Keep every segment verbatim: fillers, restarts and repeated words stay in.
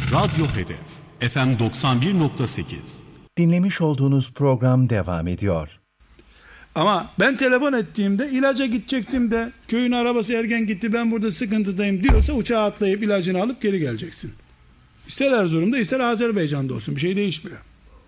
Radyo Hedef F M doksan bir nokta sekiz. Dinlemiş olduğunuz program devam ediyor. Ama ben telefon ettiğimde ilaca gidecektim de köyün arabası erken gitti, ben burada sıkıntıdayım diyorsa uçağa atlayıp ilacını alıp geri geleceksin. İster Erzurum'da ister Azerbaycan'da olsun, bir şey değişmiyor.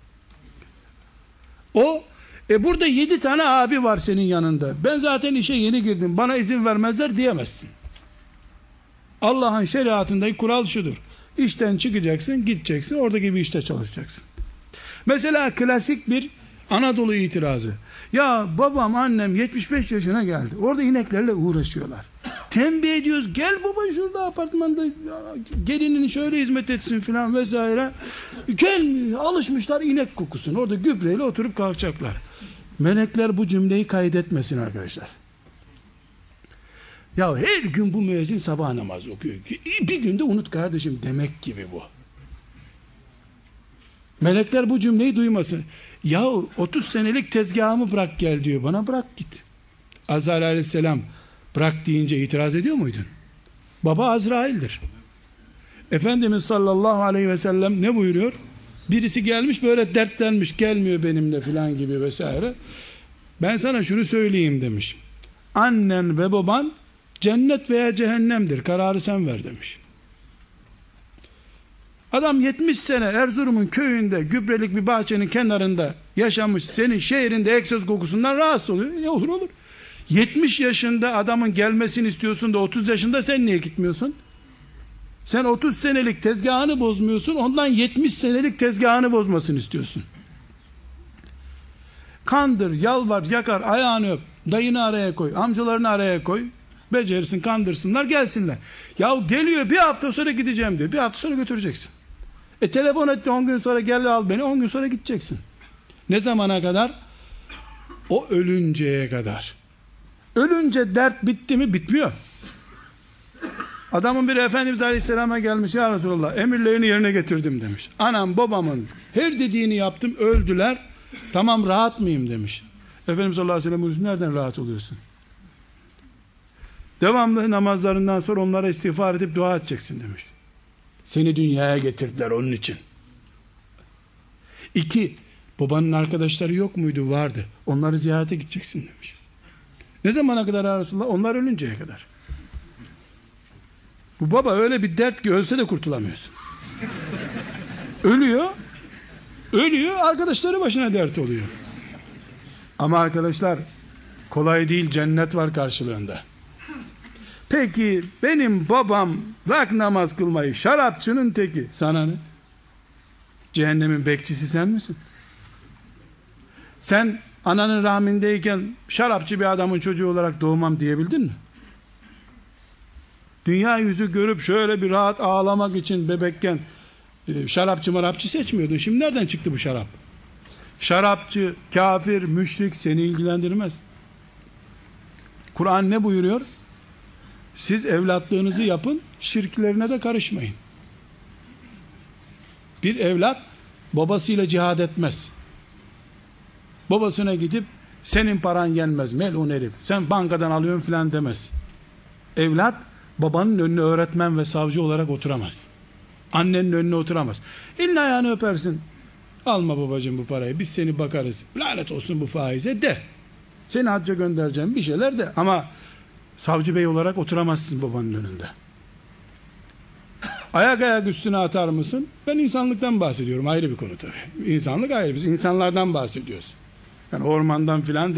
O e burada yedi tane abi var senin yanında, ben zaten işe yeni girdim bana izin vermezler diyemezsin. Allah'ın şeriatındaki kural şudur: İşten çıkacaksın, gideceksin, oradaki bir işte çalışacaksın. Mesela klasik bir Anadolu itirazı: ya babam annem yetmiş beş yaşına geldi, orada ineklerle uğraşıyorlar, tembih ediyoruz, gel baba şurada apartmanda gelinin şöyle hizmet etsin filan vesaire, gelmiyor, alışmışlar inek kokusuna, orada gübreyle oturup kalkacaklar. Melekler bu cümleyi kaydetmesin arkadaşlar. Ya her gün bu müezzin sabah namazı okuyor, bir günde unut kardeşim demek gibi bu. Melekler bu cümleyi duymasın. Ya otuz senelik tezgahımı bırak gel diyor bana, bırak git. Azrail aleyhisselam bırak deyince itiraz ediyor muydun? Baba Azrail'dir. Efendimiz sallallahu aleyhi ve sellem ne buyuruyor? Birisi gelmiş böyle dertlenmiş, gelmiyor benimle filan gibi vesaire. Ben sana şunu söyleyeyim demiş: annen ve baban cennet veya cehennemdir, kararı sen ver demiş. Adam yetmiş sene Erzurum'un köyünde gübrelik bir bahçenin kenarında yaşamış, senin şehrinde egzoz kokusundan rahatsız oluyor. Ne olur olur. yetmiş yaşında adamın gelmesini istiyorsun da otuz yaşında sen niye gitmiyorsun? Sen otuz senelik tezgahını bozmuyorsun, ondan yetmiş senelik tezgahını bozmasını istiyorsun. Kandır, yalvar, yakar, ayağını öp, dayını araya koy, amcalarını araya koy, becersin, kandırsınlar, gelsinler. Ya geliyor, bir hafta sonra gideceğim diyor, bir hafta sonra götüreceksin. E telefon etti, on gün sonra gel al beni, on gün sonra gideceksin. Ne zamana kadar? O ölünceye kadar. Ölünce dert bitti mi? Bitmiyor. Adamın biri Efendimiz Aleyhisselam'a gelmiş: ya Resulallah, emirlerini yerine getirdim demiş. Anam babamın her dediğini yaptım, öldüler, tamam rahat mıyım demiş. Efendimiz sallallahu aleyhi ve sellem buyuruyor: nereden rahat oluyorsun? Devamlı namazlarından sonra onlara istiğfar edip dua edeceksin demiş. Seni dünyaya getirdiler onun için. İki, babanın arkadaşları yok muydu? Vardı. Onları ziyarete gideceksin demiş. Ne zamana kadar ya Resulallah? Onlar ölünceye kadar. Bu baba öyle bir dert ki ölse de kurtulamıyorsun. Ölüyor. Ölüyor, arkadaşları başına dert oluyor. Ama arkadaşlar kolay değil, cennet var karşılığında. Peki benim babam rak namaz kılmayı, şarapçının teki, sana ne? Cehennemin bekçisi sen misin? Sen ananın rahmindeyken şarapçı bir adamın çocuğu olarak doğmam diyebildin mi? Dünya yüzü görüp şöyle bir rahat ağlamak için bebekken şarapçı marapçı seçmiyordun. Şimdi nereden çıktı bu şarap? Şarapçı, kafir, müşrik seni ilgilendirmez. Kur'an ne buyuruyor? Siz evlatlığınızı yapın, şirklerine de karışmayın. Bir evlat babasıyla cihad etmez. Babasına gidip senin paran yenmez melun herif, sen bankadan alıyorsun filan demez. Evlat babanın önüne öğretmen ve savcı olarak oturamaz. Annenin önüne oturamaz. Elini ayağını öpersin. Alma babacığım bu parayı, biz seni bakarız. Lanet olsun bu faize de. Seni hacca göndereceğim bir şeyler de. Ama savcı bey olarak oturamazsın babanın önünde. Ayak ayak üstüne atar mısın? Ben insanlıktan bahsediyorum, ayrı bir konu tabii. İnsanlık ayrı, biz insanlardan bahsediyoruz. Yani ormandan filan değil.